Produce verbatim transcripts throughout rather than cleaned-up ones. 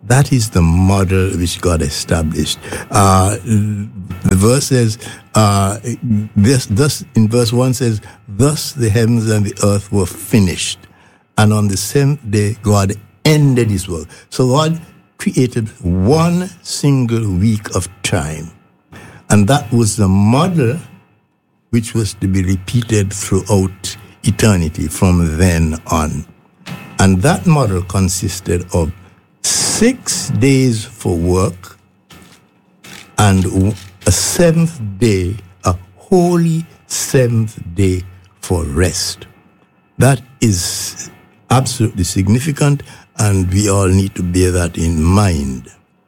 That is the model which God established. Uh, the verse says, uh, this, thus, in verse one says, thus the heavens and the earth were finished. And on the seventh day, God ended his work. So God created one single week of time. And that was the model which was to be repeated throughout eternity from then on. And that model consisted of six days for work and a seventh day, a holy seventh day for rest. That is absolutely significant, and we all need to bear that in mind.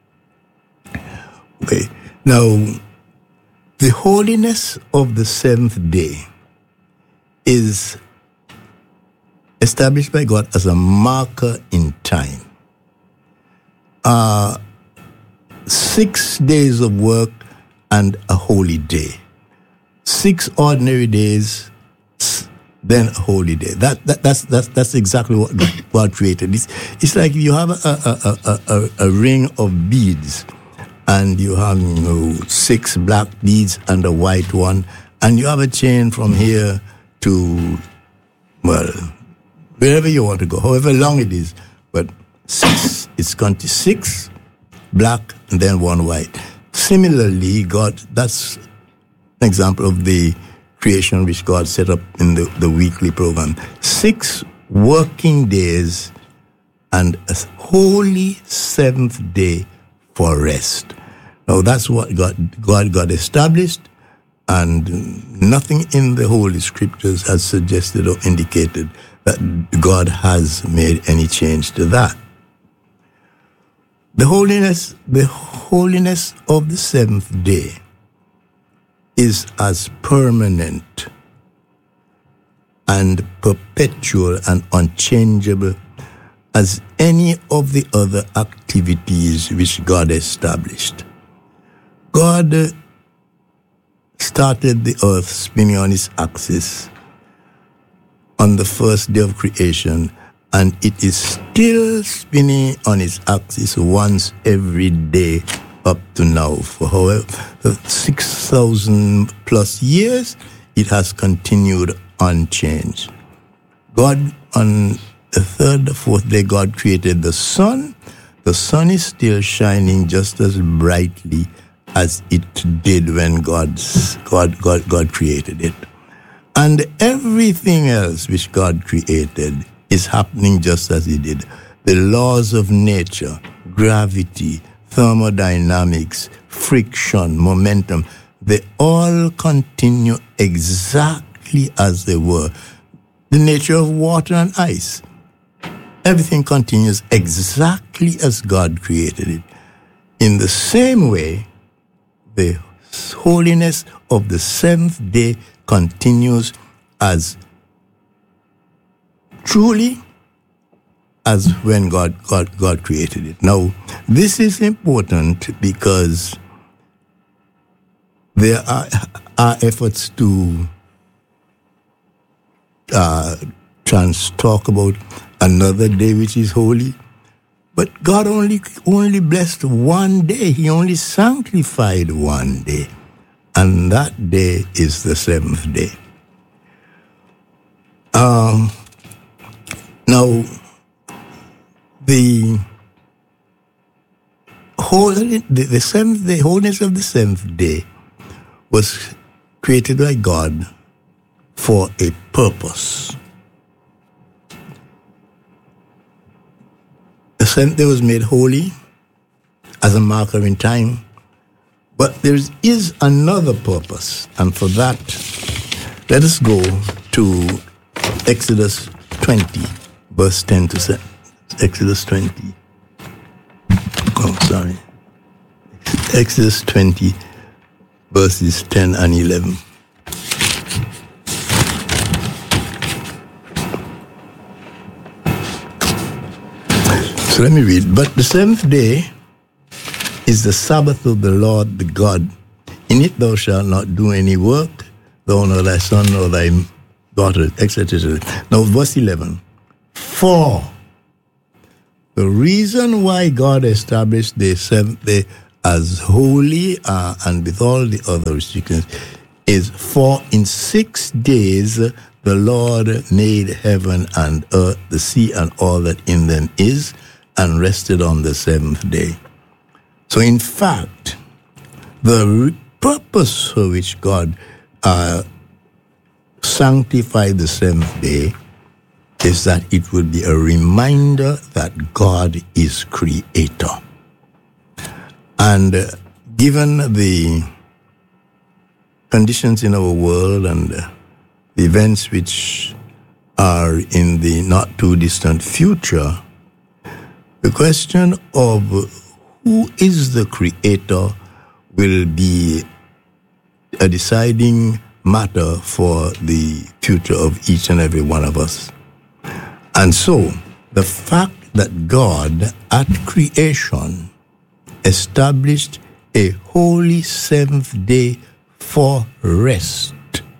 Okay. Now, the holiness of the seventh day is established by God as a marker in time. Uh, six days of work and a holy day. Six ordinary days, then a holy day. That, that that's that's that's exactly what God created. It's, it's like you have a a, a, a, a ring of beads, and you have, you know, six black beads and a white one, and you have a chain from here to, well, wherever you want to go, however long it is, but six, it's going to six black and then one white. Similarly, God, that's an example of the creation which God set up in the, the weekly program. Six working days and a holy seventh day for rest. Now that's what God, God got established, and nothing in the Holy Scriptures has suggested or indicated that God has made any change to that. The holiness, the holiness of the seventh day is as permanent and perpetual and unchangeable as any of the other activities which God established. God started the earth spinning on its axis on the first day of creation, and it is still spinning on its axis once every day up to now. For however six thousand plus years, it has continued unchanged. God, on the third, the fourth day, God created the sun. The sun is still shining just as brightly as it did when God's, God, God, God created it. And everything else which God created is happening just as he did. The laws of nature, gravity, thermodynamics, friction, momentum, they all continue exactly as they were. The nature of water and ice, everything continues exactly as God created it. In the same way, the holiness of the seventh day continues as truly as when God, God, God created it. Now, this is important because there are, are efforts to uh, trans talk about another day which is holy, but God only only blessed one day. He only sanctified one day, and that day is the seventh day. Um, now, the whole the, the seventh day, wholeness of the seventh day, was created by God for a purpose. The seventh day was made holy as a marker in time, but there is another purpose, and for that, let us go to Exodus twenty, verse ten to seven. Exodus twenty. Oh, sorry. Exodus twenty, verses ten and eleven. So let me read. But the seventh day is the Sabbath of the Lord the God. In it thou shalt not do any work, thou nor thy son nor thy daughter, et cetera. Now verse eleven. For The reason why God established the seventh day as holy uh, and with all the other restrictions is for in six days the Lord made heaven and earth, the sea and all that in them is, and rested on the seventh day. So in fact, the purpose for which God uh, sanctified the seventh day is that it would be a reminder that God is creator. And uh, given the conditions in our world and uh, the events which are in the not too distant future, the question of who is the creator will be a deciding matter for the future of each and every one of us. And so, the fact that God, at creation, established a holy seventh day for rest,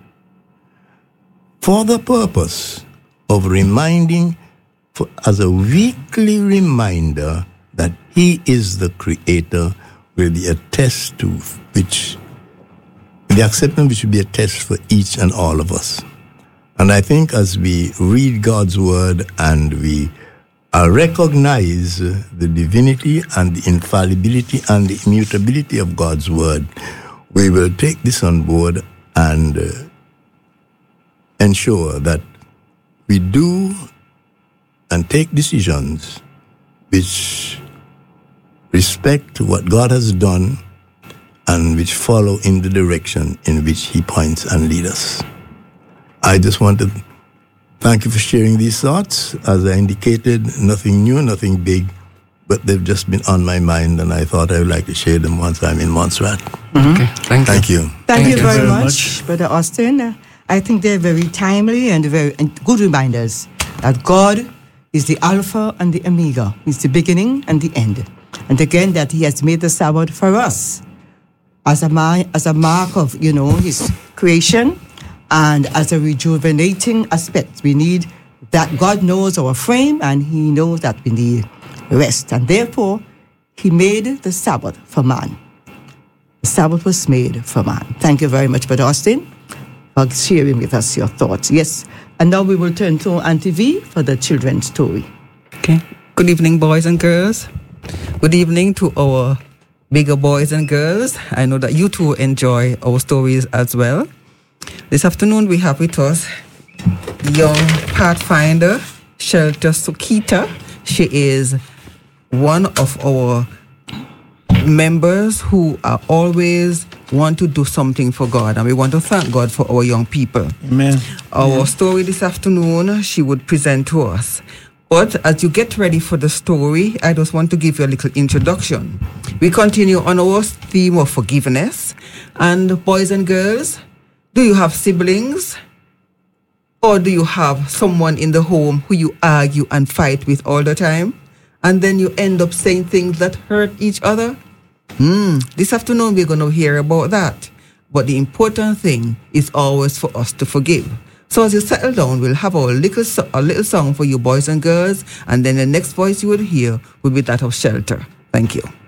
for the purpose of reminding, for, as a weekly reminder, that He is the Creator, will be a test to which, the acceptance which will be a test for each and all of us. And I think as we read God's word and we uh, recognize the divinity and the infallibility and the immutability of God's word, we will take this on board and uh, ensure that we do and take decisions which respect what God has done and which follow in the direction in which He points and leads us. I just want to thank you for sharing these thoughts. As I indicated, nothing new, nothing big, but they've just been on my mind, and I thought I would like to share them once I'm in Montserrat. Mm-hmm. Okay, thank, thank you. you. Thank, thank you, you very, very much, much, Brother Austin. I think they're very timely and very and good reminders that God is the Alpha and the Omega. He's the beginning and the end. And again, that He has made the Sabbath for us as a, mar- as a mark of, you know, His creation. And as a rejuvenating aspect, we need that God knows our frame and He knows that we need rest. And therefore, He made the Sabbath for man. The Sabbath was made for man. Thank you very much, Brother Austin, for sharing with us your thoughts. Yes. And now we will turn to Auntie V for the children's story. Okay. Good evening, boys and girls. Good evening to our bigger boys and girls. I know that you too enjoy our stories as well. This afternoon we have with us young Pathfinder Shelter Sukita. She is one of our members who are always want to do something for God, and we want to thank God for our young people. Amen. Our Amen. story this afternoon she would present to us. But as you get ready for the story, I just want to give you a little introduction. We continue on our theme of forgiveness. And boys and girls, do you have siblings? Or do you have someone in the home who you argue and fight with all the time? And then you end up saying things that hurt each other? Hmm, this afternoon we're going to hear about that. But the important thing is always for us to forgive. So as you settle down, we'll have our little, so- a little song for you boys and girls. And then the next voice you will hear will be that of Shelter. Thank you.